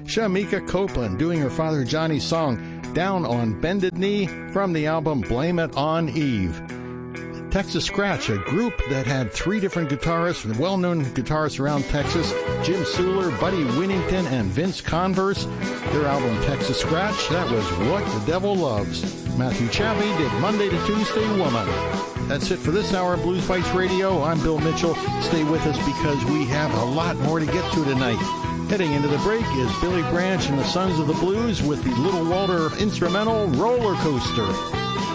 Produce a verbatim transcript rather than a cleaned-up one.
Shamika Copeland doing her father Johnny's song, Down on Bended Knee, from the album Blame It on Eve. Texas Scratch, a group that had three different guitarists, well-known guitarists around Texas, Jim Suler, Buddy Winnington, and Vince Converse. Their album Texas Scratch, that was What the Devil Loves. Matthew Chappie did Monday to Tuesday Woman. That's it for this hour of Blues Bites Radio. I'm Bill Mitchell. Stay with us because we have a lot more to get to tonight. Heading into the break is Billy Branch and the Sons of the Blues with the Little Walter instrumental Roller Coaster.